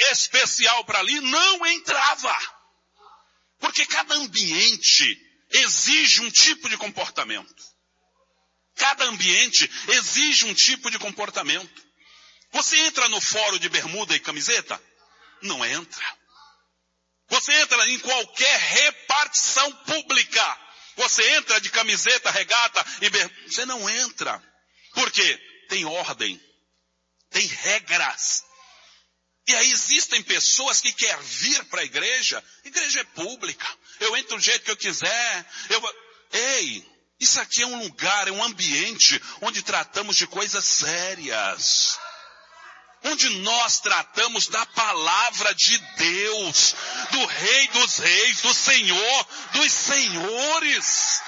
especial para ali, não entrava. Porque cada ambiente exige um tipo de comportamento. Cada ambiente exige um tipo de comportamento. Você entra no fórum de bermuda e camiseta? Não entra. Você entra em qualquer repartição pública. Você entra de camiseta, regata e bermuda. Você não entra. Por quê? Tem ordem. Tem regras. E aí existem pessoas que querem vir para a igreja. Igreja é pública. Eu entro do jeito que eu quiser. Ei, isso aqui é um lugar, é um ambiente onde tratamos de coisas sérias. Onde nós tratamos da palavra de Deus, do Rei dos Reis, do Senhor dos Senhores.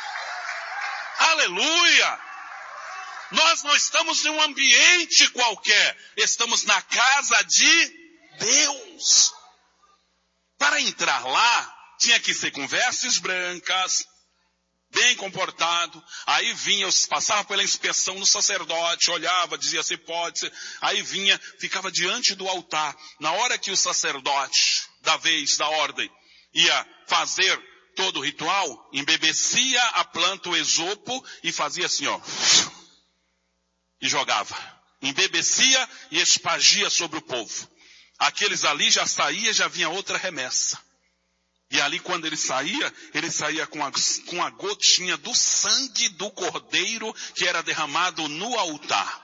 Aleluia! Nós não estamos em um ambiente qualquer, estamos na casa de Deus. Para entrar lá, tinha que ser com vestes brancas, bem comportado. Aí vinha, passava pela inspeção do sacerdote, olhava, dizia se pode. Aí vinha, ficava diante do altar. Na hora que o sacerdote, da vez, da ordem, ia fazer todo o ritual, embebecia a planta, o esopo, e fazia assim, ó. E jogava. Embebecia e espargia sobre o povo. Aqueles ali já saía, já vinha outra remessa. E ali quando ele saía com a gotinha do sangue do cordeiro que era derramado no altar.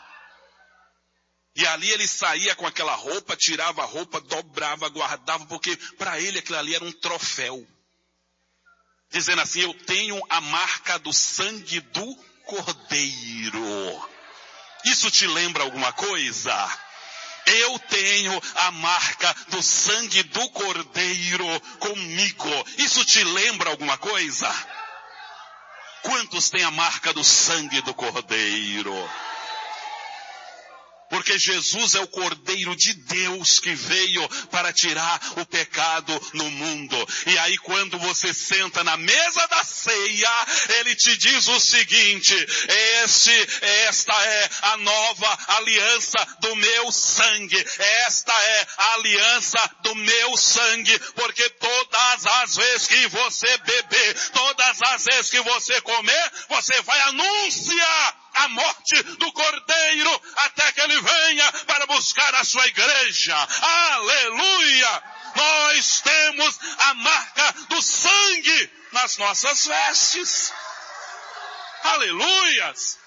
E ali ele saía com aquela roupa, tirava a roupa, dobrava, guardava, porque para ele aquilo ali era um troféu. Dizendo assim, eu tenho a marca do sangue do cordeiro. Isso te lembra alguma coisa? Eu tenho a marca do sangue do cordeiro comigo. Isso te lembra alguma coisa? Quantos têm a marca do sangue do cordeiro? Porque Jesus é o Cordeiro de Deus que veio para tirar o pecado no mundo. E aí quando você senta na mesa da ceia, ele te diz o seguinte, esta é a nova aliança do meu sangue. Esta é a aliança do meu sangue, porque todas as vezes que você beber, todas as vezes que você comer, você vai anunciar a morte do Cordeiro até que ele venha para buscar a sua igreja. Aleluia! Nós temos a marca do sangue nas nossas vestes. Aleluias!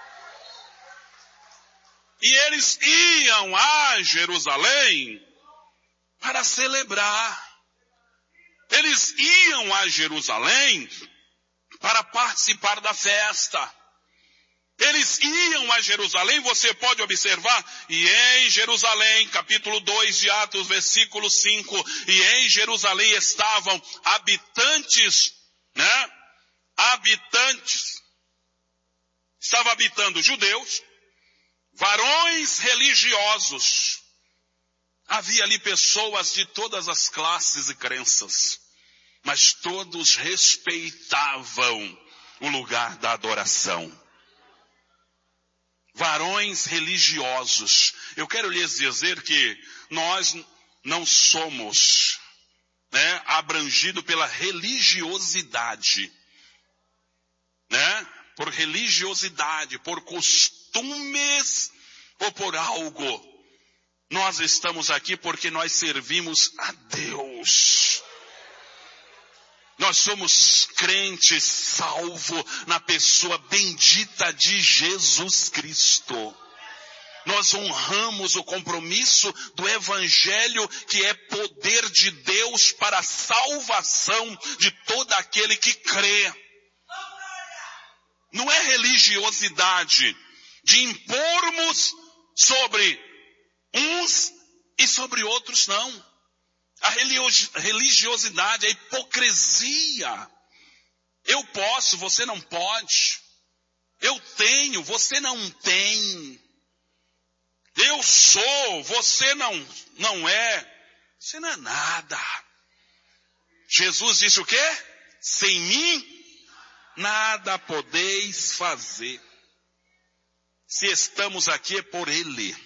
E eles iam a Jerusalém para celebrar. Eles iam a Jerusalém para participar da festa. Eles iam a Jerusalém, você pode observar, e em Jerusalém, capítulo 2 de Atos, versículo 5, e em Jerusalém estavam habitantes, estavam habitando judeus, varões religiosos. Havia ali pessoas de todas as classes e crenças, mas todos respeitavam o lugar da adoração. Varões religiosos. Eu quero lhes dizer que nós não somos abrangidos pela religiosidade. Por religiosidade, por costumes ou por algo. Nós estamos aqui porque nós servimos a Deus. Nós somos crentes salvos na pessoa bendita de Jesus Cristo. Nós honramos o compromisso do Evangelho, que é poder de Deus para a salvação de todo aquele que crê. Não é religiosidade de impormos sobre uns e sobre outros, não. A religiosidade, a hipocrisia. Eu posso, você não pode. Eu tenho, você não tem. Eu sou, você não é. Você não é nada. Jesus disse o quê? Sem mim, nada podeis fazer. Se estamos aqui é por Ele.